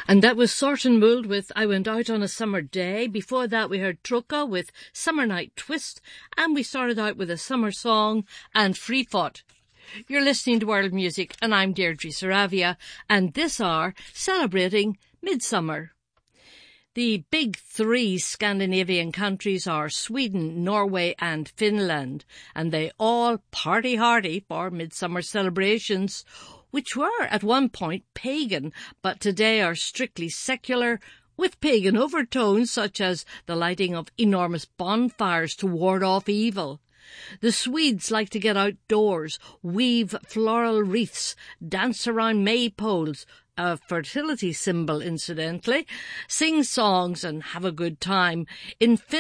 And that was Sortin Mould with I Went Out on a Summer Day. Before that we heard Trucca with Summer Night Twist. And we started out with a summer song and Free Fought. You're listening to World Music and I'm Deirdre Saravia. And this hour celebrating Midsummer. The big three Scandinavian countries are Sweden, Norway and Finland, and they all party hardy for midsummer celebrations, which were at one point pagan, but today are strictly secular, with pagan overtones such as the lighting of enormous bonfires to ward off evil. The Swedes like to get outdoors, weave floral wreaths, dance around maypoles, a fertility symbol incidentally, sing songs and have a good time. In